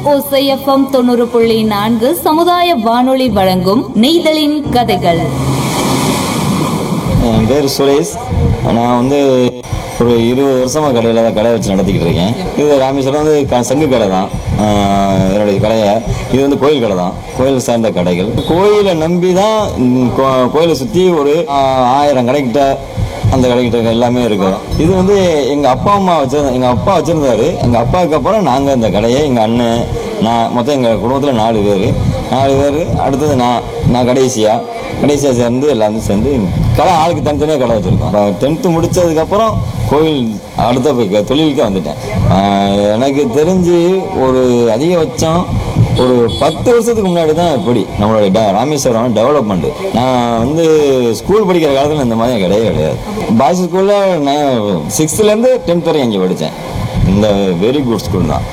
ஓசை எஃப்எம் 90.4 சமுதாய வானொலி வழங்கும் நெய்தலின் கதைகள். என் பேர் சுரேஷ். நான் வந்து ஒரு 20 வருஷமாக கடை வச்சு நடத்திக்கிட்டு இருக்கேன். இது ராமேஸ்வரம் வந்து சங்கு கடை தான் என்னுடைய கடையை. இது வந்து கோயில் கடை தான், கோயில் சார்ந்த கடைகள். கோயிலை நம்பி தான் கோயிலை சுற்றி ஒரு 1000 கடைக்கிட்ட அந்த கடைக்கிட்ட எல்லாமே இருக்கும். இது வந்து எங்கள் அப்பா வச்சுருந்தாரு. எங்கள் அப்பாவுக்கு அப்புறம் நாங்கள் இந்த கடையை, எங்கள் அண்ணன், நான், மொத்தம் எங்கள் குடும்பத்தில் 4 பேர். அடுத்தது நான் கடைசியாக சேர்ந்து எல்லாமே சேர்ந்து கடை ஆளுக்கு தனித்தனியாக கடை வச்சுருக்கோம். 10th முடித்ததுக்கப்புறம் கோயில் அடுத்த தொழிலுக்கு வந்துட்டேன். எனக்கு தெரிஞ்சு ஒரு அதிகபட்சம் ஒரு 10 வருஷத்துக்கு முன்னாடி தான் இப்படி நம்மளுடைய ராமேஸ்வரம் டெவலப்மெண்ட். நான் வந்து ஸ்கூல் படிக்கிற காலத்தில் இந்த மாதிரி கிடையாது. பாய்ஸ் ஸ்கூலில் நான் 6th-லேருந்து 10th வரை இங்கே படித்தேன். இந்த வெரி குட் ஸ்கூல் தான்.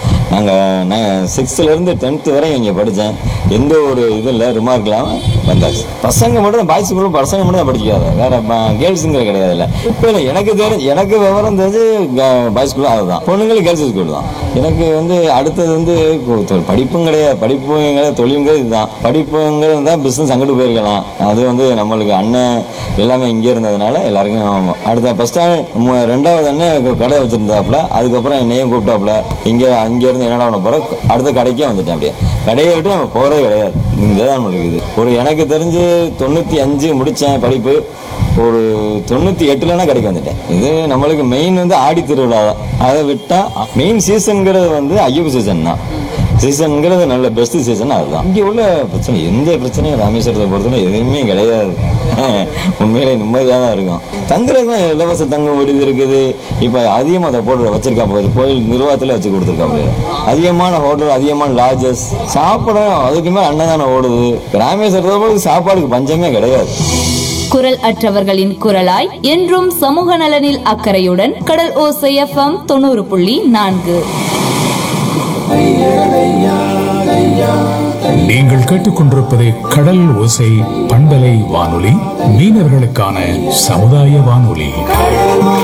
நான் 6th-லேருந்து 10th வரை இங்கே படித்தேன். எந்த ஒரு இதில் ரிமார்க் இல்லாமல் வந்தாச்சு. பசங்க மட்டும் தான் பாய்ஸ் ஸ்கூலில் பசங்க மட்டும் தான் படிக்காது, வேறு கேர்ள்ஸுங்கிற கிடையாது. இல்லை இப்போ இல்லை, எனக்கு விவரம் தெரிஞ்சு பாய்ஸ் ஸ்கூல் அதுதான், பொண்ணுங்களுக்கு கேர்ள்ஸ் ஸ்கூல் தான். எனக்கு வந்து அடுத்தது வந்து படிப்பும் கிடையாது, தொழிலுங்கிறது இதுதான். படிப்புங்கிறது தான் பிஸ்னஸ் அங்கிட்டு போயிருக்கலாம். அது வந்து நம்மளுக்கு அண்ணன் எல்லாமே இங்கே இருந்ததுனால எல்லாருக்கும் அடுத்த ஃபஸ்ட்டு 2வது அண்ணன் கடை வச்சுருந்தாப்புல. அதுக்கப்புறம் என்னையும் கூப்பிட்டாப்புல. அங்கேருந்து என்னடா பண்ண போகிற, அடுத்த கடைக்கே வந்துட்டேன். அப்படியே கடையை விட்டு நம்ம போகிறதே கிடையாது. இங்கே தான் நம்மளுக்கு இது. ஒரு எனக்கு தெரிஞ்சு 95 முடித்தேன் படிப்பு. ஒரு 98-லாம் கடைக்கு வந்துட்டேன். இது நம்மளுக்கு மெயின் வந்து ஆடி திருவிழா தான். அதை விட்டால் மெயின் சீசனுங்கிறது வந்து ஐயப்ப சீசன் தான். சீசனுங்கிறது நல்ல பெஸ்ட் சீசன் அதுதான். இங்கே உள்ள பிரச்சனை, எந்த பிரச்சனையும் ராமேஸ்வரத்தை பொறுத்தவரை எதுவுமே கிடையாது. உண்மையிலே நிம்மதியாக தான் இருக்கும். தங்குறது தான் இலவச தங்கும் விடுதி இருக்குது. இப்போ அதிகமாக அதை வச்சிருக்கா போகுது. கோயில் நிர்வாகத்தில் வச்சு கொடுத்துருக்காங்க. அதிகமான ஹோட்டல், அதிகமான லாட்ஜஸ், சாப்பிட அதுக்குமே அன்னதானம் ஓடுது. ராமேஸ்வரத்தை சாப்பாடுக்கு பஞ்சமே கிடையாது. குரல் அற்றவர்களின் குரலாய் என்றும் சமூக நலனில் அக்கறையுடன் கடல் ஓசை எஃப்எம் 90.4. நீங்கள் கேட்டுக்கொண்டிருப்பது கடல் ஓசை பண்பலை வானொலி, மீனவர்களுக்கான சமுதாய வானொலி.